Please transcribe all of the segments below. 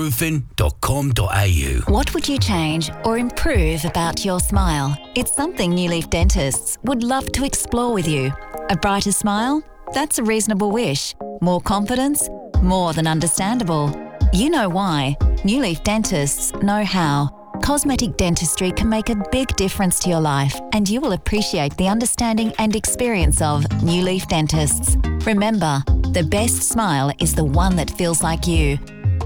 newleafroofing.com.au. What would you change or improve about your smile? It's something New Leaf Dentists would love to explore with you. A brighter smile? That's a reasonable wish. More confidence? More than understandable. You know why. New Leaf Dentists know how. Cosmetic dentistry can make a big difference to your life, and you will appreciate the understanding and experience of New Leaf Dentists. Remember, the best smile is the one that feels like you.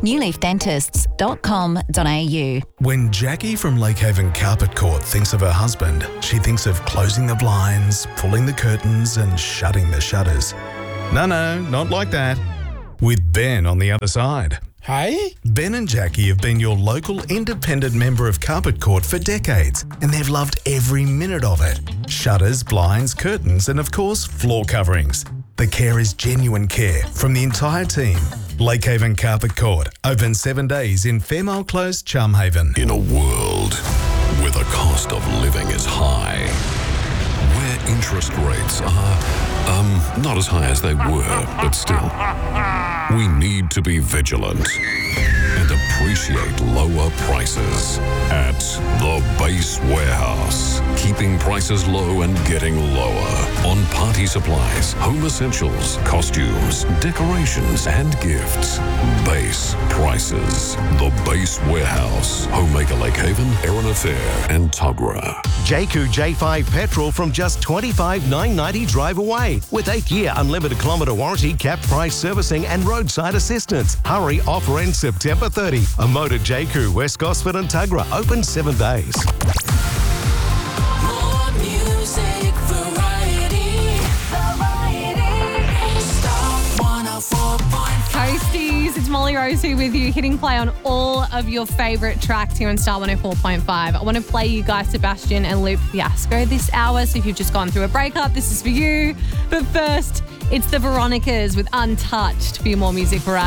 newleafdentists.com.au. When Jackie from Lakehaven Carpet Court thinks of her husband, she thinks of closing the blinds, pulling the curtains and shutting the shutters. No, not like that. With Ben on the other side. Hey? Ben and Jackie have been your local independent member of Carpet Court for decades, and they've loved every minute of it. Shutters, blinds, curtains, and of course, floor coverings. The care is genuine care from the entire team. Lakehaven Carpet Court, open 7 days in Fairmile Close, Charmhaven. In a world where the cost of living is high, where interest rates are, not as high as they were, but still, we need to be vigilant and appreciate lower prices at the Base Warehouse. Keeping prices low and getting lower on party supplies, home essentials, costumes, decorations, and gifts. Base prices. The Base Warehouse. Homemaker Lakehaven, Erina Fair, and Tuggerah. Jayco J5 petrol from just $25,990 drive away with 8-year unlimited kilometre warranty, capped price servicing and roadside assistance. Hurry, offer ends September 30. A motor Jayco, West Gosford and Tuggerah, open 7 days. More music, variety. Star 104.5. Coasties, it's Molly Rose here with you, hitting play on all of your favourite tracks here on Star 104.5. I want to play you Guy Sebastian and Luke Fiasco this hour, so if you've just gone through a breakup, this is for you. But first, it's the Veronicas with Untouched for your more music variety.